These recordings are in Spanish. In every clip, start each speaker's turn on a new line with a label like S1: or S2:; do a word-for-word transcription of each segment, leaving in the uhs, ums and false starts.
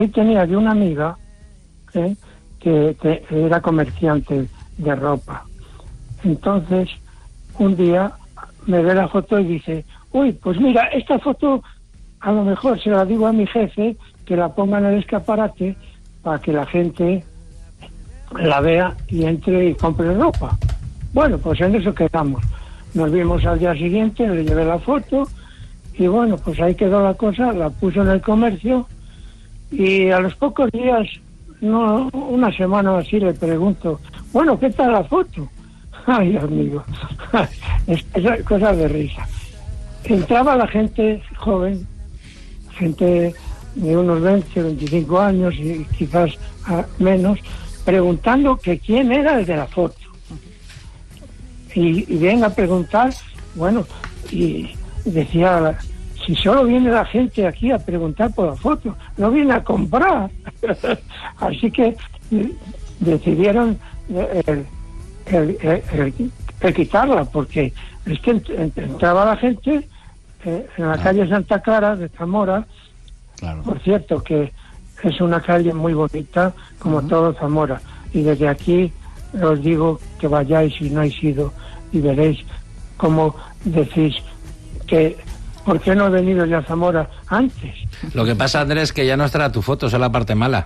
S1: y tenía de una amiga ¿eh? que, que era comerciante de ropa. Entonces, un día me ve la foto y dice, uy, pues mira, esta foto a lo mejor se la digo a mi jefe que la ponga en el escaparate para que la gente la vea y entre y compre ropa. Bueno, pues en eso quedamos. Nos vimos al día siguiente, le llevé la foto y bueno, pues ahí quedó la cosa, la puso en el comercio y a los pocos días, no, una semana así, le pregunto, bueno, ¿qué tal la foto? Ay, amigo, es, es cosa de risa. Entraba la gente joven, gente de unos veinte, veinticinco años y quizás a, menos, preguntando que quién era el de la foto. Y, y vienen a preguntar, bueno, y decía, si solo viene la gente aquí a preguntar por la foto, no viene a comprar. Así que decidieron el, el, el, el, el quitarla, porque es que entraba la gente eh, en la calle Santa Clara de Zamora. Claro. Por cierto, que es una calle muy bonita, como uh-huh. todo Zamora, y desde aquí os digo que vayáis si no habéis ido y veréis cómo decís que ¿por qué no he venido ya a Zamora antes?
S2: Lo que pasa, Andrés, es que ya no estará tu foto, esa es la parte mala.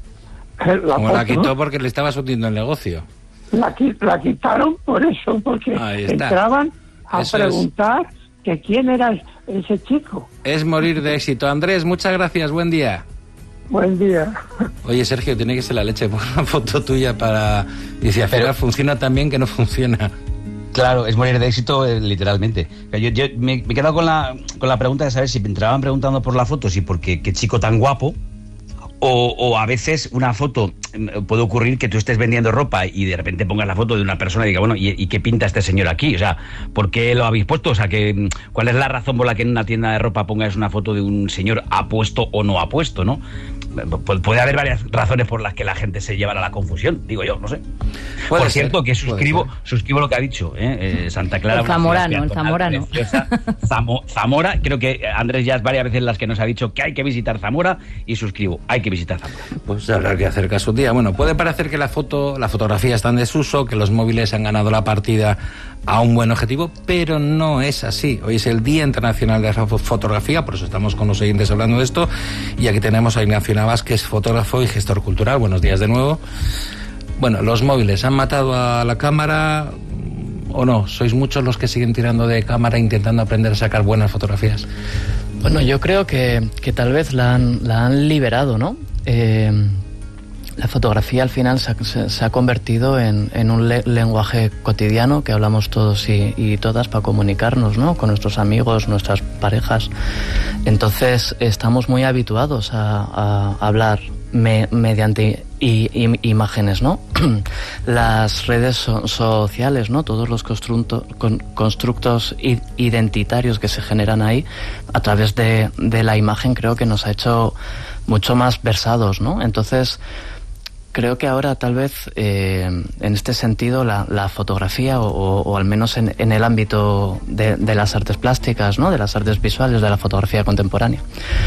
S2: La Como foto, la quitó, ¿no? Porque le estabas hundiendo el negocio.
S1: La, la quitaron por eso, porque entraban a eso preguntar es... que quién era ese chico.
S2: Es morir de éxito. Andrés, muchas gracias, buen día.
S1: Buen día.
S2: Oye, Sergio, tiene que ser la leche por una foto tuya para... Y si al final Pero... funciona tan bien que no funciona.
S3: Claro, es morir de éxito, eh, literalmente. Yo, yo me, me he quedado con la, con la pregunta de saber si me entraban preguntando por la foto, si porque qué chico tan guapo, o, o a veces una foto, puede ocurrir que tú estés vendiendo ropa y de repente pongas la foto de una persona y diga, bueno, ¿y, y qué pinta este señor aquí? O sea, ¿por qué lo habéis puesto? O sea, que, ¿cuál es la razón por la que en una tienda de ropa pongas una foto de un señor apuesto o no apuesto, no? Puede haber varias razones por las que la gente se llevará a la confusión, digo yo, no sé. Por ser, cierto, que suscribo suscribo lo que ha dicho ¿eh? Eh, Santa Clara.
S4: El zamorano, el zamorano.
S3: Zamo, Zamora, creo que Andrés ya es varias veces las que nos ha dicho que hay que visitar Zamora y suscribo, hay que visitar Zamora.
S2: Pues habrá que hacer caso un día. Bueno, puede parecer que la foto, la fotografía está en desuso, que los móviles han ganado la partida a un buen objetivo, pero no es así. Hoy es el Día Internacional de la Fotografía, por eso estamos con los oyentes hablando de esto, y aquí tenemos a Ignacio Navas, que es fotógrafo y gestor cultural. Buenos días de nuevo. Bueno, ¿los móviles han matado a la cámara o no? ¿Sois muchos los que siguen tirando de cámara intentando aprender a sacar buenas fotografías?
S5: Bueno, yo creo que, que tal vez la han, la han liberado, ¿no? Eh... La fotografía al final se ha, se ha convertido en, en un le, lenguaje cotidiano que hablamos todos y, y todas para comunicarnos, ¿no? Con nuestros amigos, nuestras parejas. Entonces estamos muy habituados a, a hablar me, mediante i, i, imágenes, ¿no? Las redes so, sociales, ¿no? Todos los constructo, con, constructos identitarios que se generan ahí a través de, de la imagen, creo que nos ha hecho mucho más versados, ¿no? Entonces creo que ahora tal vez eh, en este sentido la, la fotografía o, o, o al menos en, en el ámbito de, de las artes plásticas, ¿no? De las artes visuales, de la fotografía contemporánea,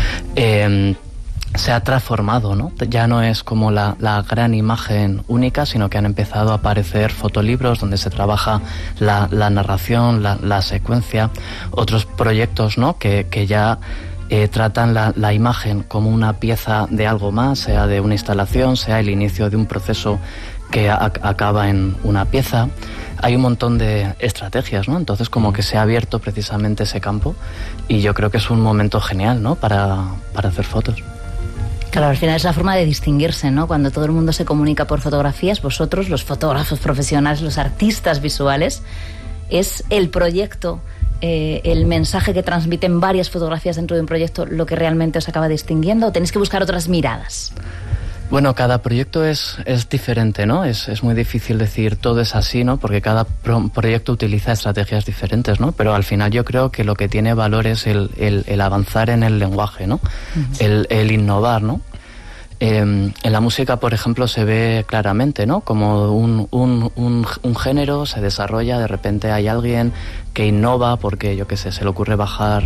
S5: eh, se ha transformado, ¿no? Ya no es como la, la gran imagen única, sino que han empezado a aparecer fotolibros donde se trabaja la, la narración, la, la secuencia, otros proyectos, ¿no? Que, que ya Eh, tratan la, la imagen como una pieza de algo más, sea de una instalación, sea el inicio de un proceso que a, acaba en una pieza. Hay un montón de estrategias, ¿no? Entonces como que se ha abierto precisamente ese campo y yo creo que es un momento genial, ¿no? Para, para hacer fotos.
S4: Claro, al final es la forma de distinguirse, ¿no? Cuando todo el mundo se comunica por fotografías, vosotros, los fotógrafos profesionales, los artistas visuales, es el proyecto, eh, el mensaje que transmiten varias fotografías dentro de un proyecto lo que realmente os acaba distinguiendo, o tenéis que buscar otras miradas.
S5: Bueno, cada proyecto es, es diferente, ¿no? Es, es muy difícil decir todo es así, ¿no? Porque cada pro- proyecto utiliza estrategias diferentes, ¿no? Pero al final yo creo que lo que tiene valor es el, el, el avanzar en el lenguaje, ¿no? Uh-huh. El, el innovar, ¿no? Eh, en la música, por ejemplo, se ve claramente, ¿no? Como un, un, un, un género se desarrolla, de repente hay alguien que innova porque, yo qué sé, se le ocurre bajar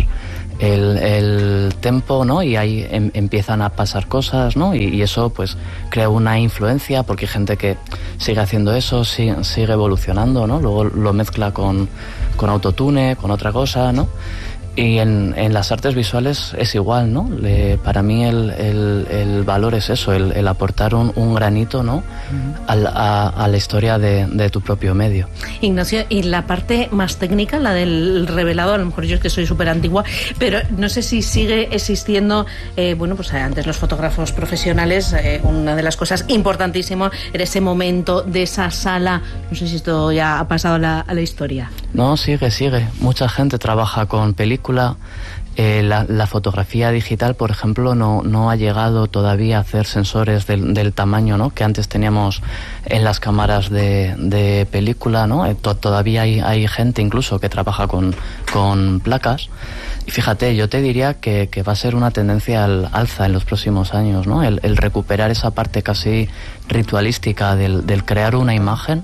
S5: el, el tempo, ¿no? Y ahí em, empiezan a pasar cosas, ¿no? Y, y eso pues crea una influencia, porque hay gente que sigue haciendo eso, sigue, sigue evolucionando, ¿no? Luego lo mezcla con, con autotune, con otra cosa, ¿no? Y en, en las artes visuales es igual, ¿no? Le, para mí el, el, el valor es eso, el, el aportar un, un granito, ¿no? Uh-huh. a, a, a la historia de, de tu propio medio.
S6: Ignacio, y la parte más técnica, la del revelado, a lo mejor yo es que soy súper antigua, pero no sé si sigue existiendo, eh, bueno, pues antes los fotógrafos profesionales, eh, una de las cosas importantísimas era ese momento de esa sala, no sé si esto ya ha pasado a la, a la historia.
S5: No, sigue, sigue. Mucha gente trabaja con películas. Eh, la, la fotografía digital, por ejemplo, no, no ha llegado todavía a hacer sensores del, del tamaño, ¿no? que antes teníamos en las cámaras de, de película, ¿no? Eh, to, todavía hay, hay gente incluso que trabaja con, con placas. Y fíjate, yo te diría que, que va a ser una tendencia al alza en los próximos años, ¿no? El, el recuperar esa parte casi ritualística del, del crear una imagen.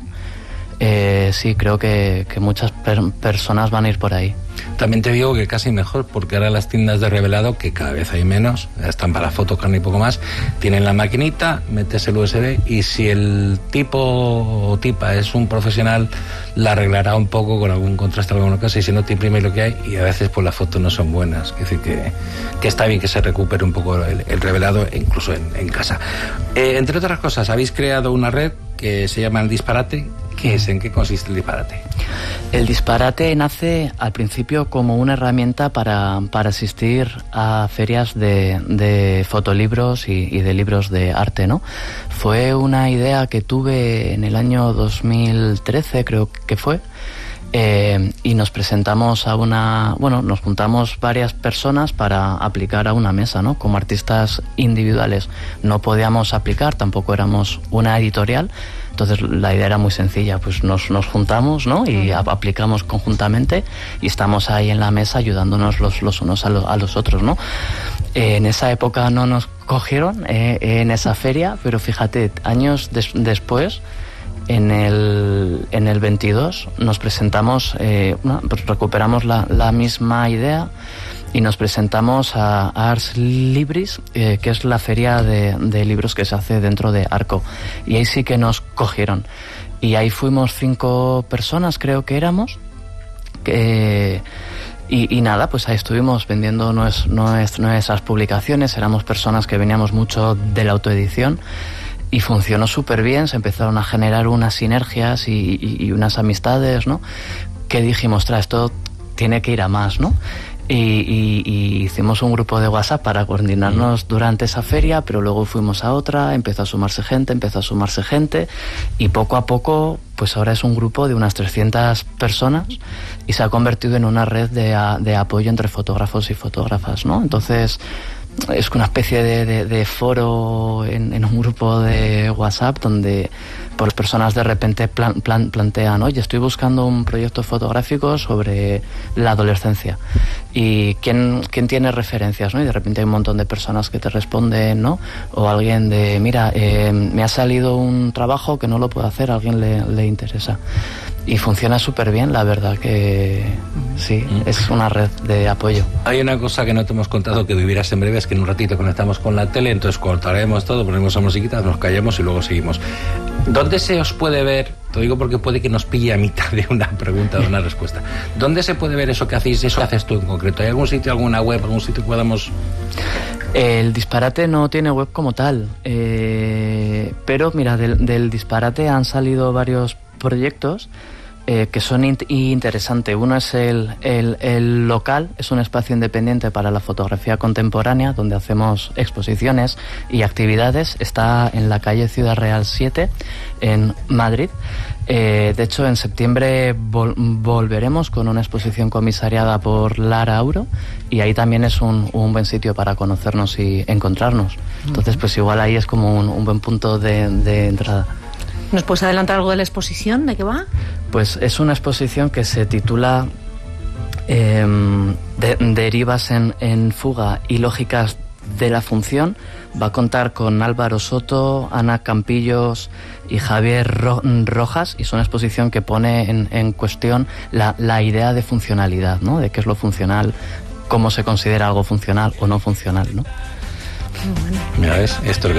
S5: Eh, sí, creo que, que muchas per personas van a ir por ahí.
S2: También te digo que casi mejor, porque ahora las tiendas de revelado, que cada vez hay menos, están para fotos, carne y poco más, tienen la maquinita, metes el U S B y si el tipo o tipa es un profesional, la arreglará un poco con algún contraste, alguna cosa, y si no te imprime lo que hay, y a veces pues las fotos no son buenas. Es decir, que, que está bien que se recupere un poco el, el revelado, incluso en, en casa. Eh, entre otras cosas, habéis creado una red que se llama El Disparate. ¿Qué es? ¿En qué consiste el disparate?
S5: El disparate nace al principio como una herramienta para, para asistir a ferias de, de fotolibros y, y de libros de arte, ¿no? Fue una idea que tuve en el año dos mil trece, creo que fue, eh, y nos presentamos a una... Bueno, nos juntamos varias personas para aplicar a una mesa, ¿no? Como artistas individuales no podíamos aplicar, tampoco éramos una editorial. Entonces la idea era muy sencilla, pues nos, nos juntamos, ¿no? Y a, aplicamos conjuntamente y estamos ahí en la mesa ayudándonos los, los unos a, lo, a los otros, ¿no? Eh, en esa época no nos cogieron eh, en esa feria, pero fíjate, años des, después, en el, en el veintidós, nos presentamos, eh, bueno, pues recuperamos la, la misma idea y nos presentamos a Ars Libris, eh, que es la feria de, de libros que se hace dentro de Arco. Y ahí sí que nos cogieron. Y ahí fuimos cinco personas, creo que éramos. Que, y, y nada, pues ahí estuvimos vendiendo nues, nues, nuestras publicaciones. Éramos personas que veníamos mucho de la autoedición. Y funcionó súper bien, se empezaron a generar unas sinergias y, y, y unas amistades, ¿no? Que dijimos, tras esto tiene que ir a más, ¿no? Y, y, y hicimos un grupo de WhatsApp para coordinarnos durante esa feria, pero luego fuimos a otra, empezó a sumarse gente, empezó a sumarse gente, y poco a poco, pues ahora es un grupo de unas trescientas personas y se ha convertido en una red de, a, de apoyo entre fotógrafos y fotógrafas, ¿no? Entonces es una especie de, de, de foro en, en un grupo de WhatsApp donde por personas de repente plan, plan, plantean, oye, estoy buscando un proyecto fotográfico sobre la adolescencia y quién, quién tiene referencias, ¿no? Y de repente hay un montón de personas que te responden, ¿no? O alguien de, mira, eh, me ha salido un trabajo que no lo puedo hacer, a alguien le, le interesa. Y funciona súper bien, la verdad que sí, es una red de apoyo.
S2: Hay una cosa que no te hemos contado que vivirás en breve, es que en un ratito conectamos con la tele, entonces cortaremos todo, ponemos la musiquita, nos callamos y luego seguimos. ¿Dónde se os puede ver? Te digo porque puede que nos pille a mitad de una pregunta o de una respuesta. ¿Dónde se puede ver eso que hacéis, eso que haces tú en concreto? ¿Hay algún sitio, alguna web, algún sitio que podamos...?
S5: El Disparate no tiene web como tal, eh, pero mira, del, del Disparate han salido varios proyectos eh, que son in interesantes. Uno es el, el, el local, es un espacio independiente para la fotografía contemporánea donde hacemos exposiciones y actividades. Está en la calle Ciudad Real siete en Madrid. Eh, de hecho, en septiembre vol volveremos con una exposición comisariada por Lara Auro y ahí también es un, un buen sitio para conocernos y encontrarnos. Entonces, pues igual ahí es como un, un buen punto de, de entrada.
S6: ¿Nos puedes adelantar algo de la exposición? ¿De qué va?
S5: Pues es una exposición que se titula eh, de, Derivas en, en fuga y lógicas de la función. Va a contar con Álvaro Soto, Ana Campillos y Javier Ro Rojas, y es una exposición que pone en, en cuestión la, la idea de funcionalidad, ¿no? De qué es lo funcional cómo se considera algo funcional o no funcional, ¿no?
S2: Mira, ¿ves? Esto es